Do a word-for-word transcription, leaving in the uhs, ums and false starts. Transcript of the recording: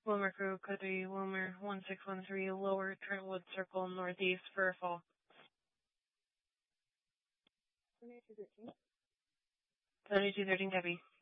Wilmer Crew, Code three, Wilmer one six one three, Lower Trentwood Circle, Northeast for a fall. seventy-two thirteen, copy.